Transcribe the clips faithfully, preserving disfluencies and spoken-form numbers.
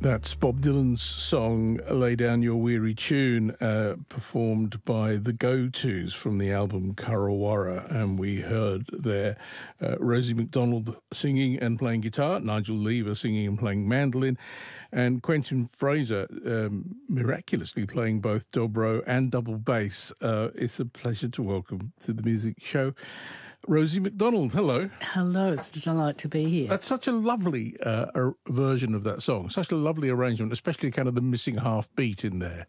That's Bob Dylan's song, Lay Down Your Weary Tune, uh, performed by the Go-Tos from the album Kurrawarra. And we heard there uh, Rosie McDonald singing and playing guitar, Nigel Lever singing and playing mandolin, and Quentin Fraser um, miraculously playing both dobro and double bass. Uh, it's a pleasure to welcome to the music show Rosie McDonald. Hello. Hello, it's a delight to be here. That's such a lovely uh, a version of that song, such a lovely arrangement, especially kind of the missing half beat in there.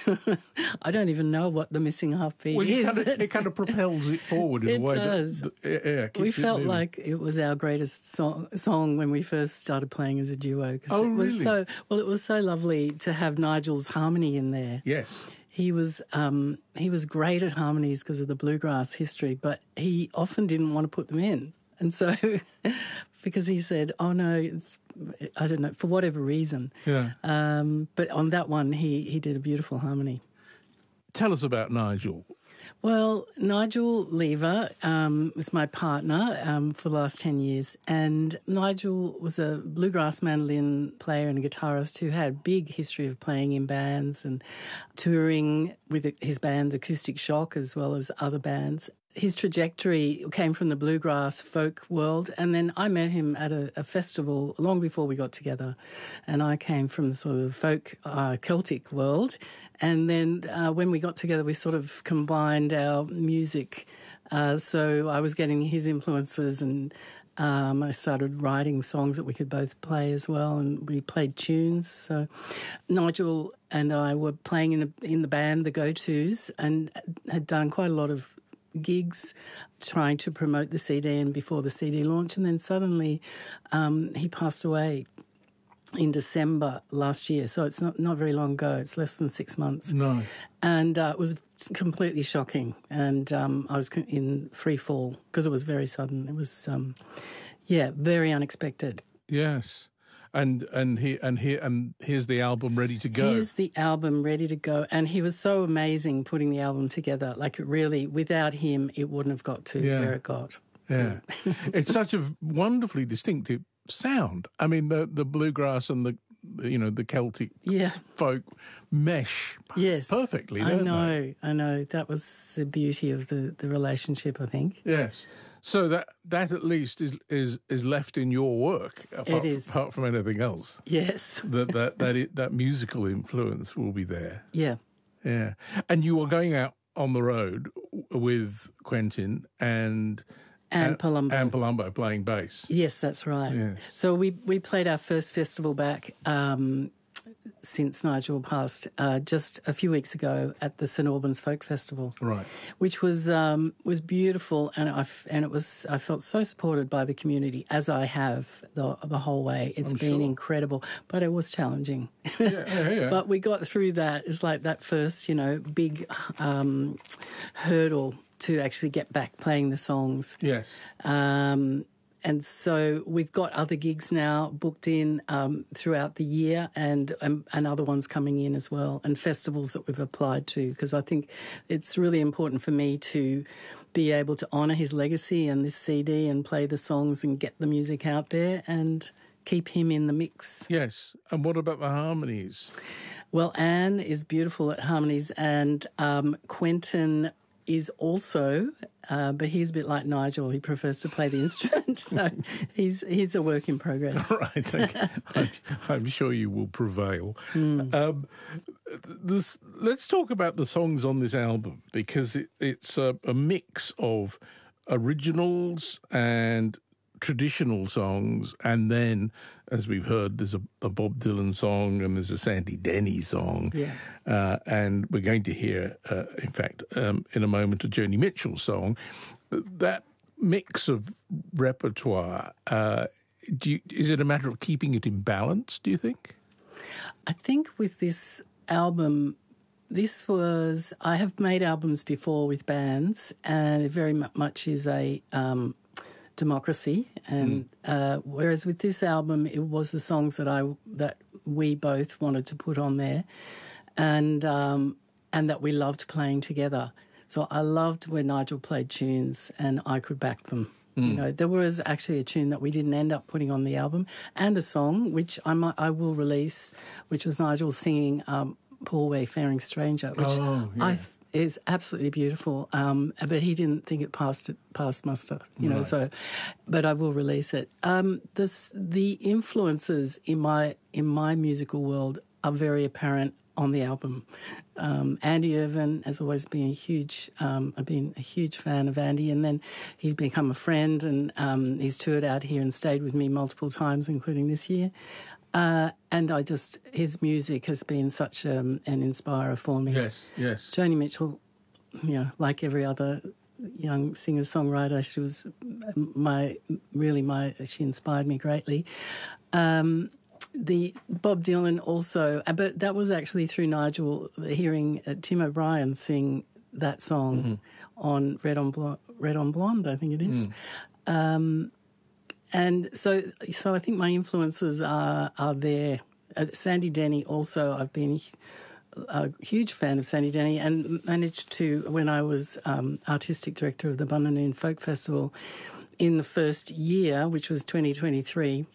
I don't even know what the missing half beat well, is. Kind of, it kind of propels it forward in it a way. Does. That, that, yeah, keeps we it felt moving. like it was our greatest song, song when we first started playing as a duo. Oh, it was really? So, well, it was so lovely to have Nigel's harmony in there. Yes. He was um, he was great at harmonies because of the bluegrass history, but he often didn't want to put them in. And so, because he said, oh, no, it's, I don't know, for whatever reason. Yeah. Um, but on that one, he, he did a beautiful harmony. Tell us about Nigel. Well, Nigel Lever um, was my partner um, for the last ten years, and Nigel was a bluegrass mandolin player and a guitarist who had a big history of playing in bands and touring with his band Acoustic Shock as well as other bands. His trajectory came from the bluegrass folk world, and then I met him at a, a festival long before we got together, and I came from the sort of folk uh, Celtic world. And then uh, when we got together, we sort of combined our music. Uh, so I was getting his influences, and um, I started writing songs that we could both play as well, and we played tunes. So Nigel and I were playing in, a, in the band, the Go-Tos, and had done quite a lot of gigs trying to promote the C D and before the C D launch. And then suddenly um, he passed away in December last year, so it's not, not very long ago. It's less than six months. No. And uh, it was completely shocking, and um, I was in free fall because it was very sudden. It was, um, yeah, very unexpected. Yes. And and he and he and here's the album ready to go. Here's the album ready to go, and he was so amazing putting the album together. Like, really, without him, it wouldn't have got to Yeah. where it got. Yeah, it's such a wonderfully distinctive sound. I mean, the the bluegrass and the, you know, the Celtic Yeah. folk mesh Yes. perfectly. I Don't know, they? I know. That was the beauty of the, the relationship, I think. Yes. So that that at least is is, is left in your work. Apart, It is. apart from anything else. Yes. That that that, it, that musical influence will be there. Yeah. Yeah, and you were going out on the road with Quentin and. And Palumbo. And Palumbo playing bass. Yes, that's right. Yes. So we, we played our first festival back um, since Nigel passed uh, just a few weeks ago at the Saint Albans Folk Festival. Right. Which was um, was beautiful, and I and it was I felt so supported by the community, as I have the the whole way. It's I'm been sure. incredible, but it was challenging. Yeah, yeah, yeah. But we got through that. It's like that first, you know, big um, hurdle to actually get back playing the songs. Yes. Um, and so we've got other gigs now booked in um, throughout the year, and, and and other ones coming in as well, and festivals that we've applied to, because I think it's really important for me to be able to honour his legacy and this C D and play the songs and get the music out there and keep him in the mix. Yes. And what about the harmonies? Well, Anne is beautiful at harmonies, and um, Quentin is also, uh, but he's a bit like Nigel. He prefers to play the instrument, so he's he's a work in progress. Right. Okay. I'm, I'm sure you will prevail. Mm. Um, this, let's talk about the songs on this album, because it, it's a, a mix of originals and traditional songs, and then, as we've heard, there's a, a Bob Dylan song and there's a Sandy Denny song. Yeah. Uh, and we're going to hear, uh, in fact, um, in a moment, a Joni Mitchell song. That mix of repertoire, uh, do you, is it a matter of keeping it in balance, do you think? I think with this album, this was, I have made albums before with bands, and it very much is a um, democracy. And mm. uh, whereas with this album, it was the songs that I that we both wanted to put on there, and um, and that we loved playing together. So I loved when Nigel played tunes and I could back them. Mm. You know, there was actually a tune that we didn't end up putting on the album, and a song which I might, I will release, which was Nigel singing um, "Poor Wayfaring Stranger," which oh, yeah. I th- is absolutely beautiful. Um, but he didn't think it passed it passed muster, you know. Right. So, but I will release it. Um, this the influences in my in my musical world are very apparent on the album. Um, Andy Irvine has always been a huge, um, I've been a huge fan of Andy, and then he's become a friend, and um, he's toured out here and stayed with me multiple times, including this year. Uh, and I just, his music has been such um, an inspirer for me. Yes, yes. Joni Mitchell, you know, like every other young singer-songwriter, she was my, really my, she inspired me greatly. Um, The Bob Dylan also, but that was actually through Nigel hearing uh, Tim O'Brien sing that song mm-hmm. on Red on Blonde, Red on Blonde, I think it is. Mm. Um, and so, so I think my influences are are there. Uh, Sandy Denny also. I've been a huge fan of Sandy Denny, and managed to, when I was um, artistic director of the Bunanoon Folk Festival in the first year, which was twenty twenty-three.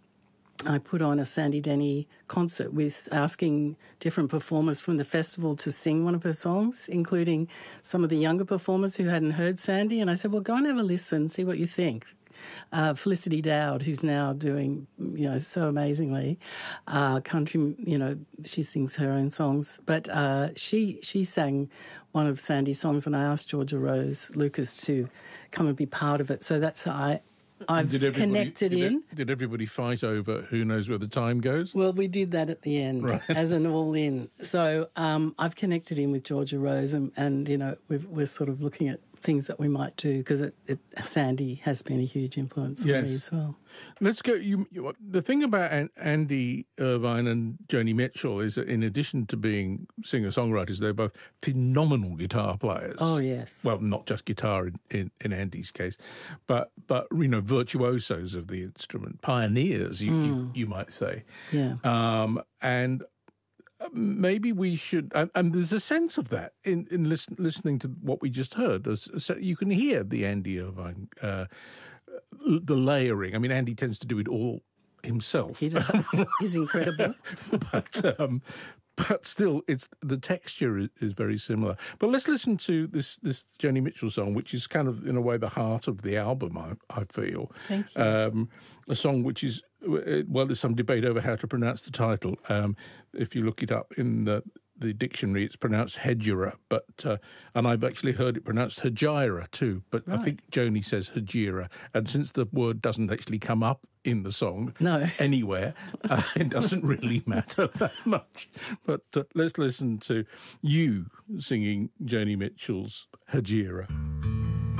I put on a Sandy Denny concert with asking different performers from the festival to sing one of her songs, including some of the younger performers who hadn't heard Sandy. And I said, well, go and have a listen, see what you think. Uh, Felicity Dowd, who's now doing, you know, so amazingly, uh, country, you know, she sings her own songs. But uh, she she sang one of Sandy's songs, and I asked Georgia Rose Lucas to come and be part of it. So that's how I... I've did connected did in. It, did everybody fight over who knows where the time goes? Well, we did that at the end right. as an all-in. So um, I've connected in with Georgia Rose, and, and you know, we've, we're sort of looking at things that we might do, because it, it, Sandy has been a huge influence yes. on me as well. Let's go. You, you, the thing about An- Andy Irvine and Joni Mitchell is that in addition to being singer-songwriters, they're both phenomenal guitar players. Oh, yes. Well, not just guitar in, in, in Andy's case, but, but, you know, virtuosos of the instrument, pioneers, you, mm. you, you might say. Yeah. Um, and maybe we should, and, and there's a sense of that in, in listen, listening to what we just heard. So you can hear the Andy Irvine, uh, the layering. I mean, Andy tends to do it all himself. He does. He's incredible. but um, but still, it's the texture is, is very similar. But let's listen to this this Joni Mitchell song, which is kind of, in a way, the heart of the album, I, I feel. Thank you. Um, a song which is, well, there's some debate over how to pronounce the title. Um, if you look it up in the, the dictionary, it's pronounced Hejira, but uh, and I've actually heard it pronounced Hejira too, but right. I think Joni says Hejira, and since the word doesn't actually come up in the song no. anywhere, uh, it doesn't really matter that much. But uh, let's listen to you singing Joni Mitchell's Hejira.